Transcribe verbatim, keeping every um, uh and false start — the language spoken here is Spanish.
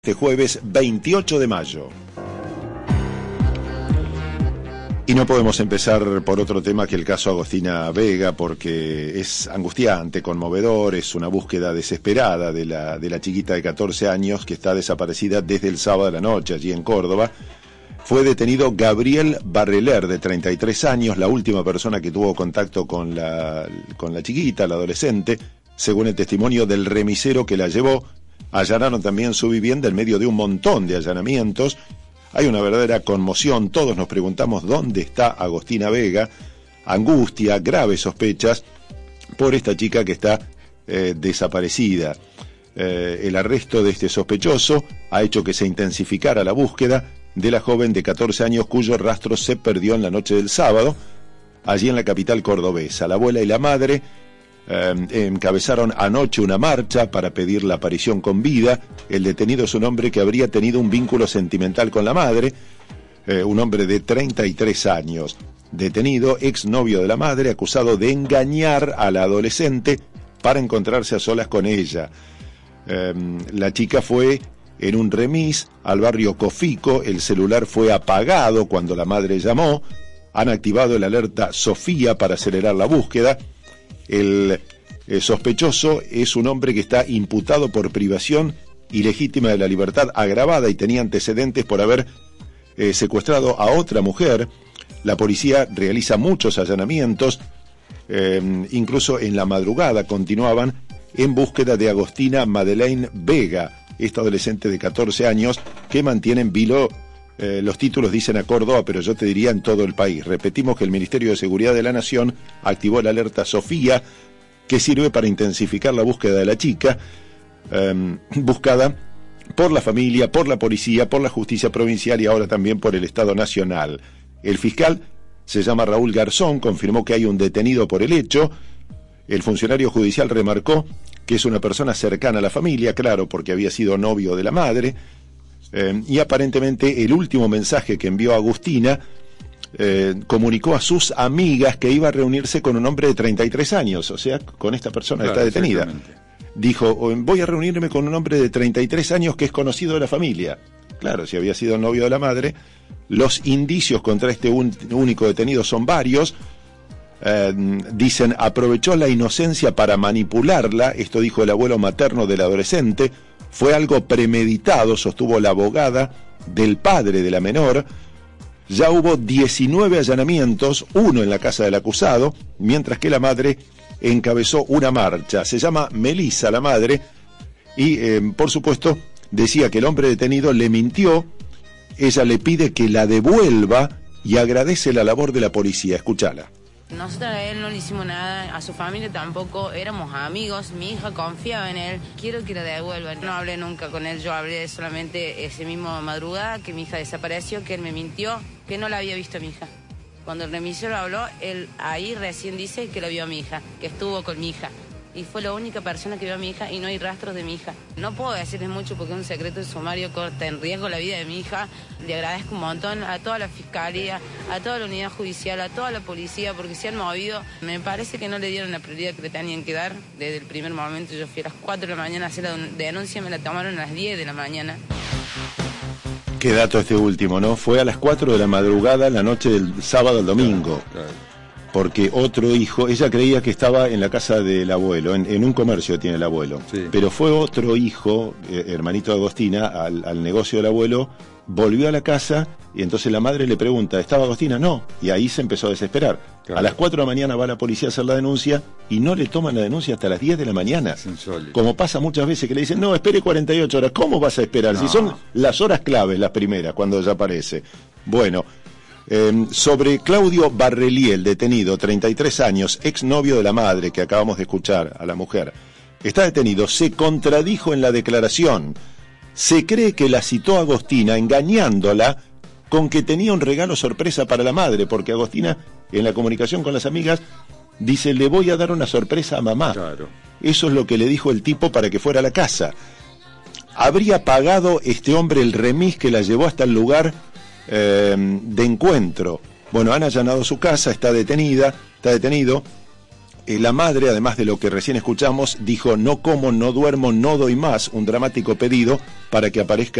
Este jueves veintiocho de mayo. Y no podemos empezar por otro tema que el caso Agostina Vega, porque es angustiante, conmovedor, es una búsqueda desesperada de la, de la chiquita de catorce años que está desaparecida desde el sábado de la noche allí en Córdoba. Fue detenido Gabriel Barreler, de treinta y tres años, la última persona que tuvo contacto con la, con la chiquita, la adolescente, según el testimonio del remisero que la llevó. Allanaron también su vivienda en medio de un montón de allanamientos. Hay una verdadera conmoción, todos nos preguntamos dónde está Agostina Vega, angustia, graves sospechas por esta chica que está eh, desaparecida. Eh, el arresto de este sospechoso ha hecho que se intensificara la búsqueda de la joven de catorce años cuyo rastro se perdió en la noche del sábado, allí en la capital cordobesa. La abuela y la madre Eh, encabezaron anoche una marcha para pedir la aparición con vida. El detenido es un hombre que habría tenido un vínculo sentimental con la madre, eh, un hombre de treinta y tres años, detenido, exnovio de la madre, acusado de engañar a la adolescente para encontrarse a solas con ella. Eh, la chica fue en un remis al barrio Cofico, el celular fue apagado cuando la madre llamó, han activado el alerta Sofía para acelerar la búsqueda. El eh, sospechoso es un hombre que está imputado por privación ilegítima de la libertad agravada y tenía antecedentes por haber eh, secuestrado a otra mujer. La policía realiza muchos allanamientos, eh, incluso en la madrugada continuaban en búsqueda de Agostina Madeleine Vega, esta adolescente de catorce años que mantiene en vilo. Eh, los títulos dicen a Córdoba, pero yo te diría en todo el país. Repetimos que el Ministerio de Seguridad de la Nación activó la alerta Sofía, que sirve para intensificar la búsqueda de la chica, eh, buscada por la familia, por la policía, por la justicia provincial y ahora también por el Estado Nacional. El fiscal se llama Raúl Garzón, confirmó que hay un detenido por el hecho. El funcionario judicial remarcó que es una persona cercana a la familia, claro, porque había sido novio de la madre. Eh, y aparentemente el último mensaje que envió Agustina eh, comunicó a sus amigas que iba a reunirse con un hombre de treinta y tres años, o sea, con esta persona que claro, está detenida. Dijo, voy a reunirme con un hombre de treinta y tres años que es conocido de la familia. Claro, si había sido novio de la madre. Los indicios contra este un, único detenido son varios. Eh, dicen, aprovechó la inocencia para manipularla, esto dijo el abuelo materno del adolescente. Fue algo premeditado, sostuvo la abogada del padre de la menor. Ya hubo diecinueve allanamientos, uno en la casa del acusado, mientras que la madre encabezó una marcha. Se llama Melissa la madre y, eh, por supuesto, decía que el hombre detenido le mintió. Ella le pide que la devuelva y agradece la labor de la policía. Escúchala. Nosotros a él no le hicimos nada, a su familia tampoco, éramos amigos, mi hija confiaba en él, quiero que lo devuelvan. No hablé nunca con él, yo hablé solamente ese mismo madrugada que mi hija desapareció, que él me mintió, que no la había visto a mi hija. Cuando el remisero habló, él ahí recién dice que lo vio a mi hija, que estuvo con mi hija. Y fue la única persona que vio a mi hija y no hay rastros de mi hija. No puedo decirles mucho porque es un secreto de sumario, corta en riesgo la vida de mi hija. Le agradezco un montón a toda la fiscalía, a toda la unidad judicial, a toda la policía, porque se han movido. Me parece que no le dieron la prioridad que le tenían que dar. Desde el primer momento yo fui a las cuatro de la mañana a hacer la denuncia, me la tomaron a las diez de la mañana. Qué dato este último, ¿no? Fue a las cuatro de la madrugada, la noche del sábado al domingo. Claro, claro. Porque otro hijo, ella creía que estaba en la casa del abuelo, en, en un comercio tiene el abuelo, sí. Pero fue otro hijo, eh, hermanito de Agostina, al, al negocio del abuelo, volvió a la casa y entonces la madre le pregunta, ¿estaba Agostina? No, y ahí se empezó a desesperar. Claro. A las cuatro de la mañana va la policía a hacer la denuncia y no le toman la denuncia hasta las diez de la mañana. Como pasa muchas veces que le dicen, no, espere cuarenta y ocho horas, ¿cómo vas a esperar? No. Si son las horas claves las primeras, cuando desaparece. Bueno... Eh, sobre Claudio Barreliel, detenido, treinta y tres años, exnovio de la madre que acabamos de escuchar, a la mujer. Está detenido, se contradijo en la declaración. Se cree que la citó Agostina engañándola con que tenía un regalo sorpresa para la madre, porque Agostina, en la comunicación con las amigas, dice, le voy a dar una sorpresa a mamá. Claro. Eso es lo que le dijo el tipo para que fuera a la casa. ¿Habría pagado este hombre el remis que la llevó hasta el lugar Eh, de encuentro? Bueno, han allanado su casa, está detenida, está detenido. Eh, la madre, además de lo que recién escuchamos, dijo: no como, no duermo, no doy más, un dramático pedido para que aparezca